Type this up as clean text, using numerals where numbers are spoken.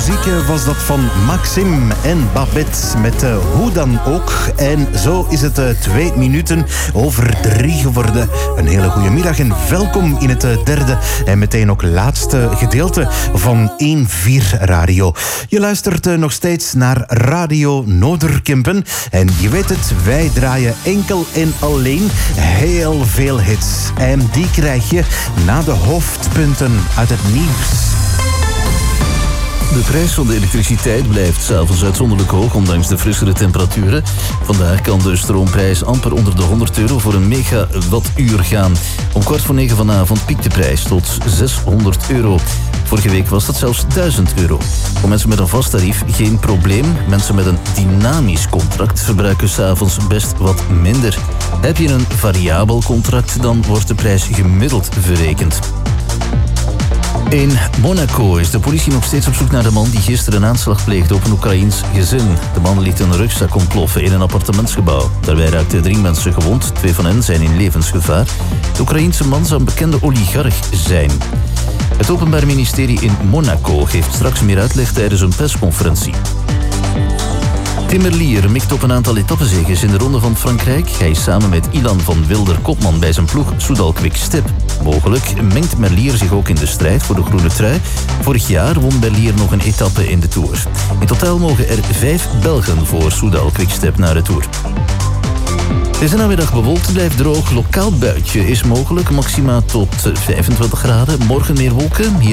muziek was dat van Maxime en Babette met Hoe dan ook. En zo is het 2 minuten over 3 geworden. Een hele goede middag en welkom in het derde en meteen ook laatste gedeelte van 1-4 Radio. Je luistert nog steeds naar Radio Noorderkempen. En je weet het, wij draaien enkel en alleen heel veel hits. En die krijg je na de hoofdpunten uit het nieuws. De prijs van de elektriciteit blijft 's avonds uitzonderlijk hoog, ondanks de frissere temperaturen. Vandaag kan de stroomprijs amper onder de €100 voor een megawattuur gaan. Om 8:45 vanavond piekt de prijs tot €600. Vorige week was dat zelfs €1000. Voor mensen met een vast tarief geen probleem. Mensen met een dynamisch contract verbruiken 's avonds best wat minder. Heb je een variabel contract, dan wordt de prijs gemiddeld verrekend. In Monaco is de politie nog steeds op zoek naar de man die gisteren een aanslag pleegde op een Oekraïens gezin. De man liet een rugzak ontploffen in een appartementsgebouw. Daarbij raakten 3 mensen gewond, 2 van hen zijn in levensgevaar. De Oekraïense man zou een bekende oligarch zijn. Het Openbaar Ministerie in Monaco geeft straks meer uitleg tijdens een persconferentie. Tim Merlier mikt op een aantal etappezeges in de Ronde van Frankrijk. Hij is samen met Ilan van Wilder kopman bij zijn ploeg Soudal Quick-Step. Mogelijk mengt Merlier zich ook in de strijd voor de groene trui. Vorig jaar won Merlier nog een etappe in de Tour. In totaal mogen er 5 Belgen voor Soudal Quick-Step naar de Tour. Het is namiddag bewolkt, blijft droog. Lokaal buitje is mogelijk, maxima tot 25 graden. Morgen meer wolken. Hier